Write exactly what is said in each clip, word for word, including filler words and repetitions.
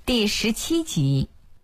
第十七集。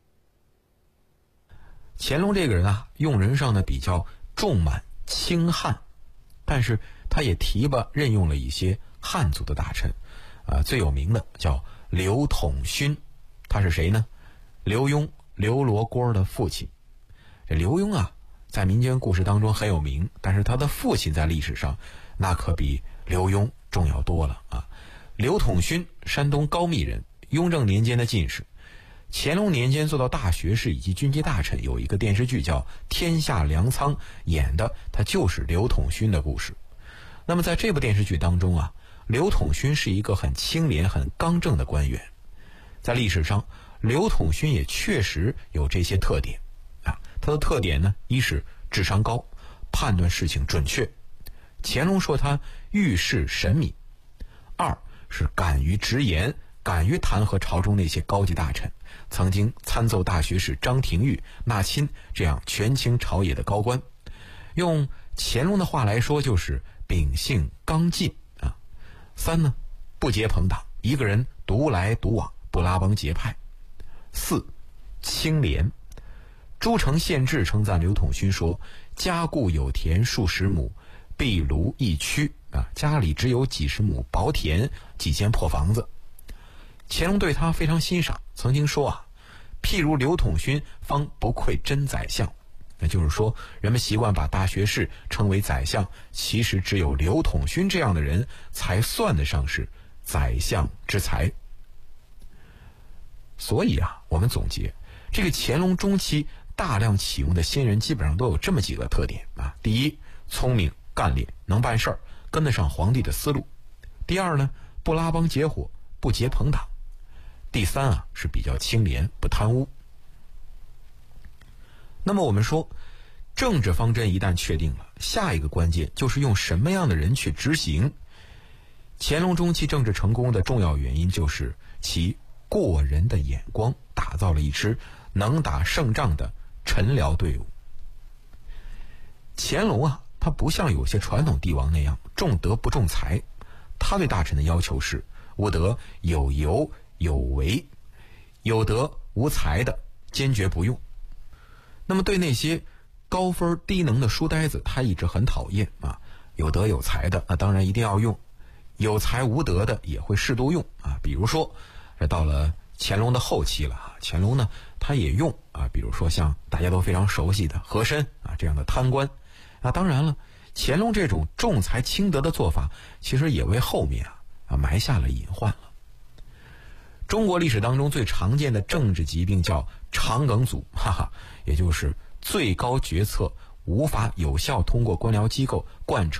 乾隆这个人啊，用人上呢比较重满轻汉，但是他也提拔任用了一些汉族的大臣，啊，最有名的叫刘统勋，他是谁呢？刘墉，刘罗锅的父亲。这刘墉啊，在民间故事当中很有名，但是他的父亲在历史上那可比刘墉重要多了啊。刘统勋，山东高密人，雍正年间的进士。乾隆年间做到大学士以及军机大臣，有一个电视剧叫《天下粮仓》，演的他就是刘统勋的故事。那么在这部电视剧当中啊，刘统勋是一个很清廉很刚正的官员。在历史上，刘统勋也确实有这些特点啊。他的特点呢，一是智商高，判断事情准确，乾隆说他遇事神敏；二是敢于直言，敢于弹劾朝中那些高级大臣，曾经参奏大学士张廷玉、纳钦这样权倾朝野的高官。用乾隆的话来说，就是秉性刚劲啊。三呢，不结朋党，一个人独来独往，不拉帮结派。四，清廉。诸城县志称赞刘统勋说：“家固有田数十亩，壁庐一区啊，家里只有几十亩薄田，几间破房子。”乾隆对他非常欣赏，曾经说啊：“譬如刘统勋，方不愧真宰相。”那就是说，人们习惯把大学士称为宰相，其实只有刘统勋这样的人才算得上是宰相之才。所以啊，我们总结，这个乾隆中期大量启用的新人基本上都有这么几个特点啊。第一，聪明干练，能办事儿，跟得上皇帝的思路。第二呢，不拉帮结伙，不结朋党。第三啊，是比较清廉，不贪污。那么我们说，政治方针一旦确定了，下一个关键就是用什么样的人去执行。乾隆中期政治成功的重要原因就是其过人的眼光，打造了一支能打胜仗的臣僚队伍。乾隆啊，他不像有些传统帝王那样重德不重才，他对大臣的要求是务得有由有为，有德无才的坚决不用。那么对那些高分低能的书呆子，他一直很讨厌啊。有德有才的，那当然一定要用；有才无德的也会适度用啊。比如说，这到了乾隆的后期了啊，乾隆呢，他也用啊，比如说像大家都非常熟悉的和珅啊这样的贪官。那当然了，乾隆这种重才轻德的做法，其实也为后面啊啊埋下了隐患了。中国历史当中最常见的政治疾病叫长梗阻，哈哈，也就是最高决策无法有效通过官僚机构贯彻